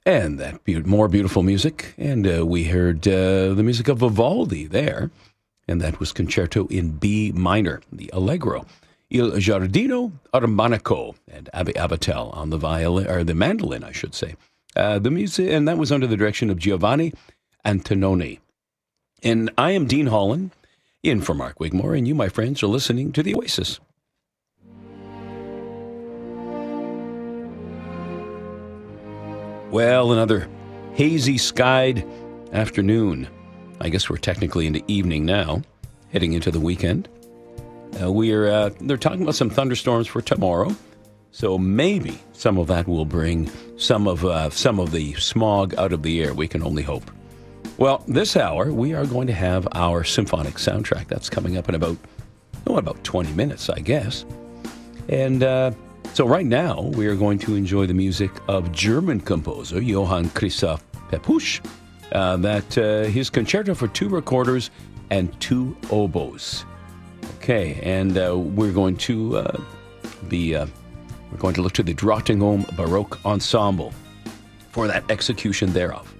And that more beautiful music. And we heard the music of Vivaldi there. And that was Concerto in B minor, the Allegro. Il Giardino Armonico and Abbé Abatel on the violin, or the mandolin, I should say. The music, and that was under the direction of Giovanni Antononi. And I am Dean Holland, in for Mark Wigmore, and you, my friends, are listening to The Oasis. Well, another hazy skied afternoon. I guess we're technically into evening now, heading into the weekend. They're talking about some thunderstorms for tomorrow, so maybe some of that will bring some of the smog out of the air. We can only hope. Well, this hour we are going to have our symphonic soundtrack. That's coming up in about 20 minutes, I guess. And so right now we are going to enjoy the music of German composer Johann Christoph Pepusch. His concerto for 2 recorders and 2 oboes. Okay, and we're going to look to the Drottningholm Baroque Ensemble for that execution thereof.